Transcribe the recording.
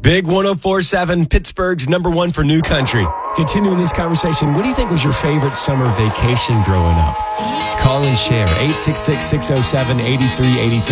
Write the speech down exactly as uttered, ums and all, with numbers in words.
Big one oh four point seven, Pittsburgh's number one for new country. Continuing this conversation, what do you think was your favorite summer vacation growing up? Call and share, eight six six, six oh seven, eight three eight three.